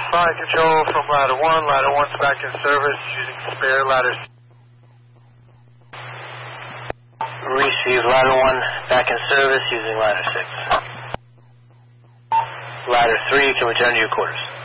Flight control from ladder 1. Ladder 1's back in service using spare ladder. Receive ladder 1 back in service using ladder 6. Ladder 3 can return to your quarters.